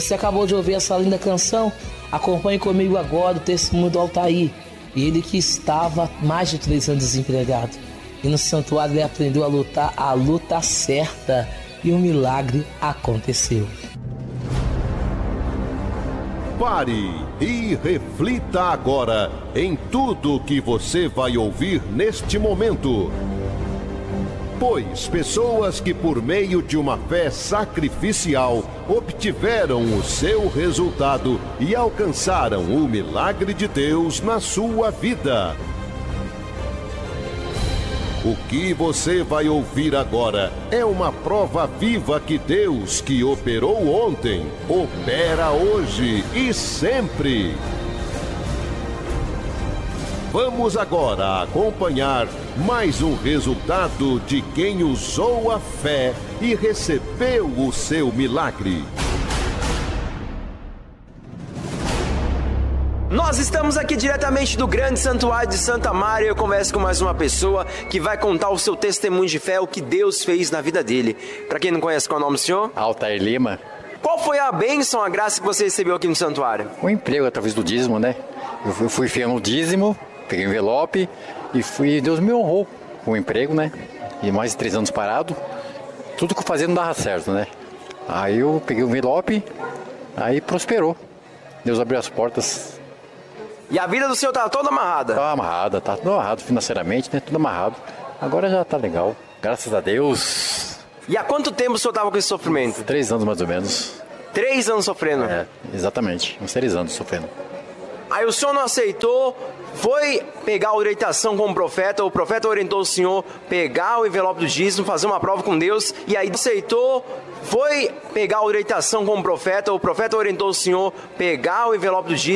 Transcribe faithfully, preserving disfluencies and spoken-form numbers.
Você acabou de ouvir essa linda canção? Acompanhe comigo agora o testemunho do Altair. Ele que estava há mais de três anos desempregado. E no santuário ele aprendeu a lutar a luta certa. E um milagre aconteceu. Pare e reflita agora em tudo que você vai ouvir neste momento. Pois pessoas que por meio de uma fé sacrificial obtiveram o seu resultado e alcançaram o milagre de Deus na sua vida. O que você vai ouvir agora é uma prova viva que Deus, que operou ontem, opera hoje e sempre. Vamos agora acompanhar mais um resultado de quem usou a fé e recebeu o seu milagre. Nós estamos aqui diretamente do grande santuário de Santa Mária. Eu converso com mais uma pessoa que vai contar o seu testemunho de fé, o que Deus fez na vida dele. Para quem não conhece, qual é o nome do senhor? Altair Lima. Qual foi a bênção, a graça que você recebeu aqui no santuário? O emprego através do dízimo, né? Eu fui fiel no dízimo, peguei o envelope e fui, Deus me honrou com o emprego, né? E mais de três anos parado. Tudo que eu fazia não dava certo, né? Aí eu peguei o envelope, aí prosperou. Deus abriu as portas. E a vida do senhor tá toda amarrada? Tá amarrada, tá tudo amarrado financeiramente, né? Tudo amarrado. Agora já tá legal, graças a Deus. E há quanto tempo o senhor tava com esse sofrimento? Três anos mais ou menos. Três anos sofrendo? É, exatamente, uns três anos sofrendo. Aí o senhor não aceitou, foi pegar a orientação com o profeta, o profeta orientou o senhor pegar o envelope do dízimo, fazer uma prova com Deus, e aí aceitou, foi pegar a orientação com o profeta, o profeta orientou o senhor pegar o envelope do dízimo,